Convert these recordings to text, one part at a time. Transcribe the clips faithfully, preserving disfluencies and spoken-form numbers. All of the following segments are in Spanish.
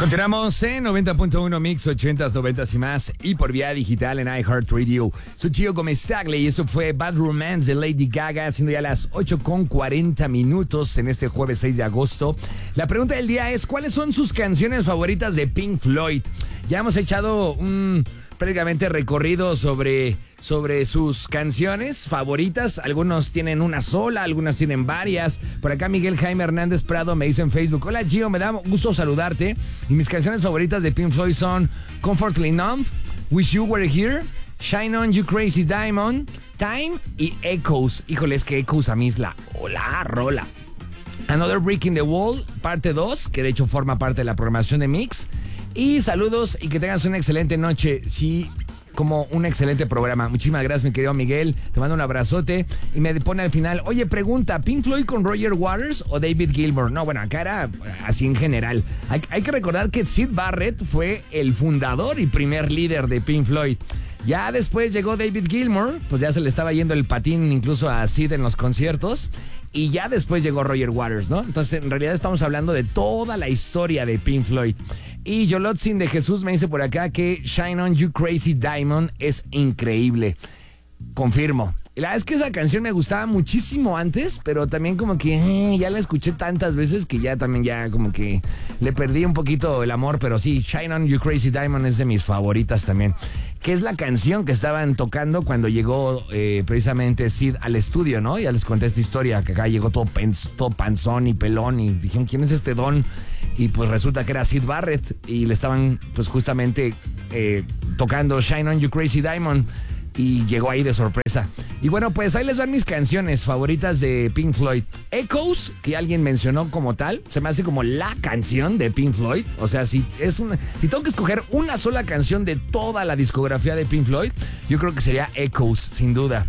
Continuamos en noventa punto uno Mix, ochentas, noventas y más, y por vía digital en iHeartRadio. Soy Chio Comestagle y eso fue Bad Romance de Lady Gaga, siendo ya las ocho con cuarenta minutos en este jueves seis de agosto. La pregunta del día es, ¿cuáles son sus canciones favoritas de Pink Floyd? Ya hemos echado un prácticamente recorrido sobre, sobre sus canciones favoritas. Algunos tienen una sola, algunas tienen varias. Por acá Miguel Jaime Hernández Prado me dice en Facebook: hola Gio, me da gusto saludarte. Y mis canciones favoritas de Pink Floyd son Comfortably Numb, Wish You Were Here, Shine On You Crazy Diamond, Time y Echoes. Híjole, es que Echoes a mí es la, la rola. Another Brick in the Wall, parte dos, que de hecho forma parte de la programación de Mix. Y saludos y que tengas una excelente noche. Sí, como un excelente programa. Muchísimas gracias, mi querido Miguel. Te mando un abrazote. Y me pone al final: oye, pregunta, ¿Pink Floyd con Roger Waters o David Gilmour? No, bueno, acá era así en general. Hay, hay que recordar que Syd Barrett fue el fundador y primer líder de Pink Floyd. Ya después llegó David Gilmour, pues ya se le estaba yendo el patín incluso a Sid en los conciertos. Y ya después llegó Roger Waters, ¿no? Entonces, en realidad estamos hablando de toda la historia de Pink Floyd. Y Yolotzin de Jesús me dice por acá que Shine On You Crazy Diamond es increíble. Confirmo. La verdad es que esa canción me gustaba muchísimo antes, pero también como que eh, ya la escuché tantas veces que ya también ya como que le perdí un poquito el amor. Pero sí, Shine On You Crazy Diamond es de mis favoritas también. Que es la canción que estaban tocando cuando llegó eh, precisamente Sid al estudio, ¿no? Ya les conté esta historia, que acá llegó todo, pens, todo panzón y pelón y dijeron, ¿quién es este don? Y pues resulta que era Syd Barrett y le estaban pues justamente eh, tocando Shine On You Crazy Diamond y llegó ahí de sorpresa. Y bueno, pues ahí les van mis canciones favoritas de Pink Floyd. Echoes, que alguien mencionó como tal, se me hace como la canción de Pink Floyd. O sea, si, es una, si tengo que escoger una sola canción de toda la discografía de Pink Floyd, yo creo que sería Echoes, sin duda.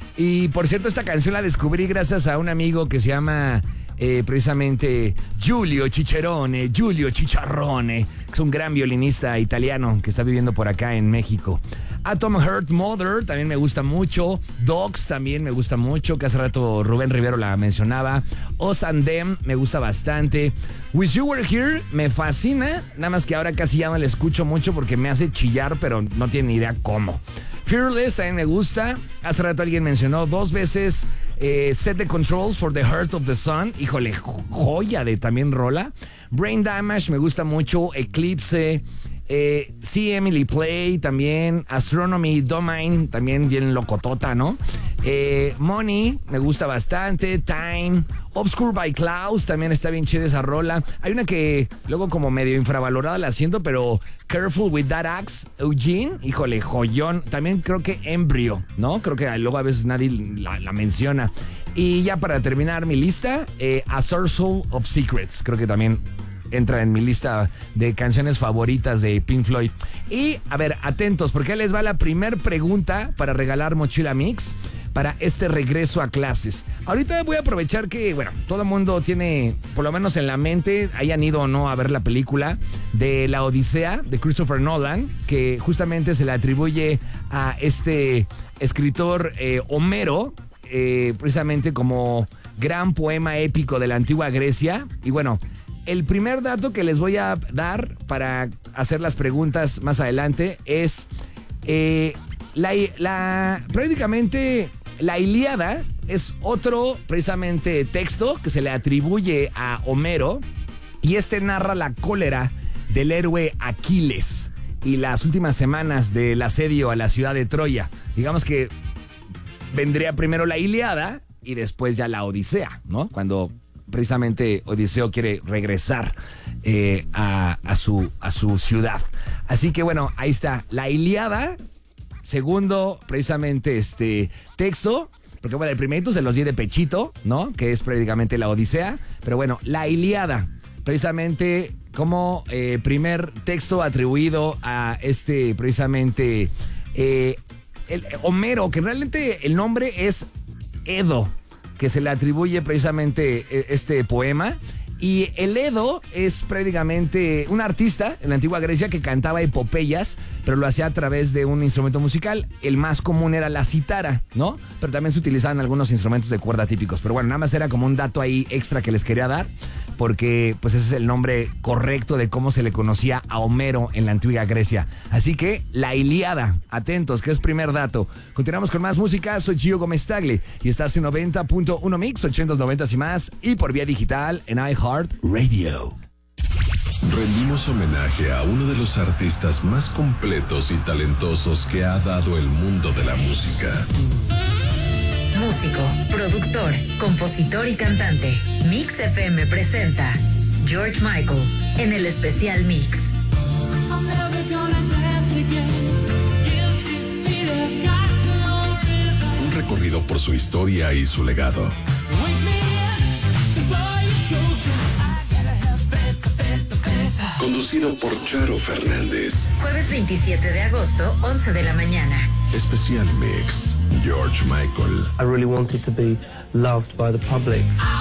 Y por cierto, esta canción la descubrí gracias a un amigo que se llama eh, precisamente Giulio Cicerone, Giulio Chicharrone, que es un gran violinista italiano que está viviendo por acá en México. Atom Heart Mother también me gusta mucho. Dogs también me gusta mucho, que hace rato Rubén Rivero la mencionaba. Us and Them me gusta bastante. Wish You Were Here me fascina, nada más que ahora casi ya no la escucho mucho porque me hace chillar, pero no tiene ni idea cómo. Fearless también me gusta. Hace rato alguien mencionó dos veces eh, Set the Controls for the Heart of the Sun. Híjole, joya de también rola. Brain Damage me gusta mucho. Eclipse. Eh, sí, Emily Play también. Astronomy Domain también bien locotota, ¿no? Eh, Money me gusta bastante. Time. Obscure by Clouds también está bien chida esa rola. Hay una que luego como medio infravalorada la siento, pero Careful with That Axe, Eugene, híjole, joyón. También creo que Embryo, ¿no? Creo que luego a veces nadie la, la menciona. Y ya para terminar mi lista, eh, A Sourceful of Secrets, creo que también entra en mi lista de canciones favoritas de Pink Floyd. Y, a ver, atentos, porque ahí les va la primer pregunta para regalar Mochila Mix para este regreso a clases. Ahorita voy a aprovechar que, bueno, todo el mundo tiene, por lo menos en la mente, hayan ido o no a ver la película de La Odisea de Christopher Nolan, que justamente se le atribuye a este escritor eh, Homero, eh, precisamente como gran poema épico de la antigua Grecia. Y bueno, el primer dato que les voy a dar para hacer las preguntas más adelante es eh, la, la, prácticamente la Ilíada es otro precisamente texto que se le atribuye a Homero, y este narra la cólera del héroe Aquiles y las últimas semanas del asedio a la ciudad de Troya. Digamos que vendría primero la Ilíada y después ya la Odisea, ¿no? Cuando precisamente Odiseo quiere regresar eh, a, a, su, a su ciudad. Así que bueno, ahí está la Ilíada, segundo precisamente este texto, porque bueno, el primerito se los di de pechito, ¿no? Que es prácticamente la Odisea, pero bueno, la Ilíada, precisamente como eh, primer texto atribuido a este precisamente eh, el, Homero, que realmente el nombre es Edo, que se le atribuye precisamente este poema. Y el Edo es prácticamente un artista en la antigua Grecia que cantaba epopeyas, pero lo hacía a través de un instrumento musical. El más común era la cítara, ¿no? Pero también se utilizaban algunos instrumentos de cuerda típicos. Pero bueno, nada más era como un dato ahí extra que les quería dar porque pues ese es el nombre correcto de cómo se le conocía a Homero en la antigua Grecia. Así que la Ilíada, atentos, que es primer dato. Continuamos con más música, soy Gio Gómez Tagle y estás en noventa punto uno Mix, ochentas, noventas y más, y por vía digital en iHeartRadio. Rendimos homenaje a uno de los artistas más completos y talentosos que ha dado el mundo de la música. Músico, productor, compositor y cantante. Mix F M presenta George Michael en el especial Mix. Un recorrido por su historia y su legado. Conducido por Charo Fernández. Jueves veintisiete de agosto, once de la mañana. Especial Mix, George Michael. I really wanted to be loved by the public.